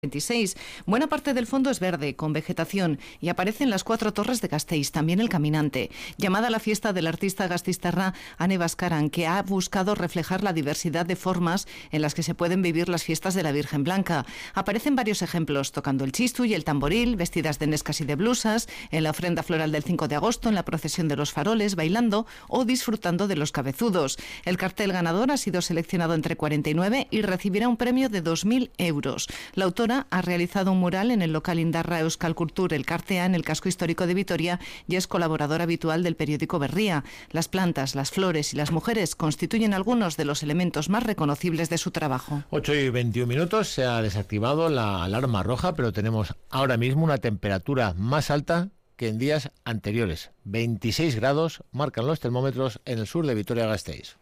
26. Buena parte del fondo es verde, con vegetación, y aparecen las 4 torres de Gasteiz, también el Caminante. Llamada a la fiesta del artista gasteiztarra Ane Bascaran, que ha buscado reflejar la diversidad de formas en las que se pueden vivir las fiestas de la Virgen Blanca. Aparecen varios ejemplos, tocando el chistu y el tamboril, vestidas de nescas y de blusas, en la ofrenda floral del 5 de agosto, en la procesión de los faroles, bailando o disfrutando de los cabezudos. El cartel ganador ha sido seleccionado entre 49 y recibirá un premio de 2.000 euros. La autora ha realizado un mural en el local Indarra Euskal Kultur Elkartea en el casco histórico de Vitoria y es colaboradora habitual del periódico Berria. Las plantas, las flores y las mujeres constituyen algunos de los elementos más reconocibles de su trabajo. 8:21, se ha desactivado la alarma roja, pero tenemos ahora mismo una temperatura más alta que en días anteriores. 26 grados marcan los termómetros en el sur de Vitoria-Gasteiz.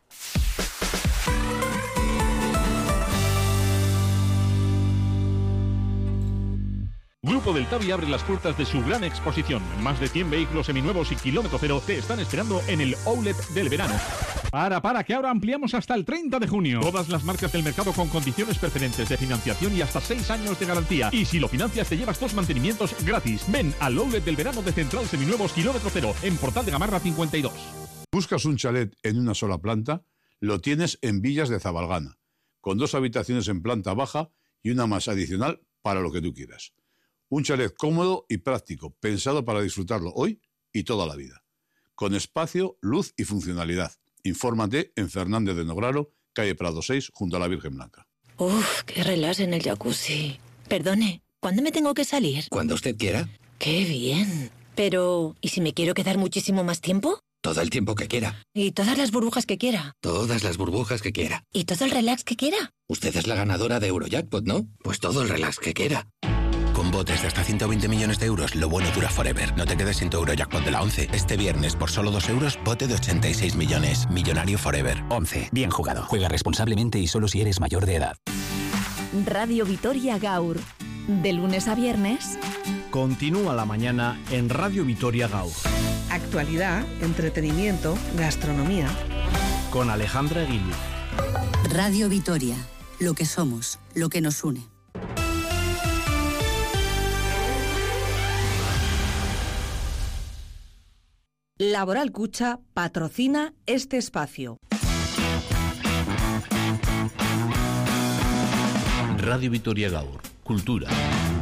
Grupo del Tavi abre las puertas de su gran exposición. Más de 100 vehículos seminuevos y kilómetro cero te están esperando en el Outlet del verano. Para, que ahora ampliamos hasta el 30 de junio. Todas las marcas del mercado con condiciones preferentes de financiación y hasta 6 años de garantía. Y si lo financias te llevas 2 mantenimientos gratis. Ven al Outlet del verano de Central Seminuevos kilómetro cero en Portal de Gamarra 52. ¿Buscas un chalet en una sola planta? Lo tienes en Villas de Zabalgana, con 2 habitaciones en planta baja y una más adicional para lo que tú quieras. Un chalet cómodo y práctico, pensado para disfrutarlo hoy y toda la vida. Con espacio, luz y funcionalidad. Infórmate en Fernández de Nograro, calle Prado 6, junto a la Virgen Blanca. Uf, qué relax en el jacuzzi. Perdone, ¿cuándo me tengo que salir? Cuando usted quiera. ¡Qué bien! Pero, ¿y si me quiero quedar muchísimo más tiempo? Todo el tiempo que quiera. ¿Y todas las burbujas que quiera? Todas las burbujas que quiera. ¿Y todo el relax que quiera? Usted es la ganadora de Eurojackpot, ¿no? Pues todo el relax que quiera. Con botes de hasta 120 millones de euros, lo bueno dura forever. No te quedes sin tu Eurojackpot de la 11. Este viernes, por solo 2 euros, bote de 86 millones. Millonario forever. 11. Bien jugado. Juega responsablemente y solo si eres mayor de edad. Radio Vitoria Gaur. De lunes a viernes. Continúa la mañana en Radio Vitoria Gaur. Actualidad, entretenimiento, gastronomía. Con Alejandra Guillo. Radio Vitoria. Lo que somos, lo que nos une. Laboral Cucha patrocina este espacio. Radio Vitoria Gaur. Cultura.